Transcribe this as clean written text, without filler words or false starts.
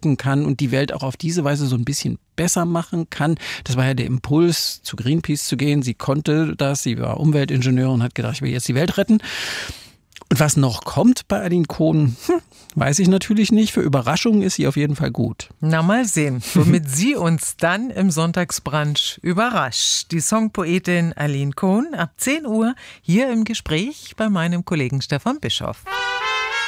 bewirken kann und die Welt auch auf diese Weise so ein bisschen besser machen kann. Das war ja der Impuls, zu Greenpeace zu gehen. Sie konnte das, sie war Umweltingenieurin und hat gedacht, ich will jetzt die Welt retten. Und was noch kommt bei Aline Kohn, weiß ich natürlich nicht. Für Überraschungen ist sie auf jeden Fall gut. Na, mal sehen, womit sie uns dann im Sonntagsbrunch überrascht. Die Songpoetin Aline Kohn ab 10 Uhr hier im Gespräch bei meinem Kollegen Stefan Bischoff.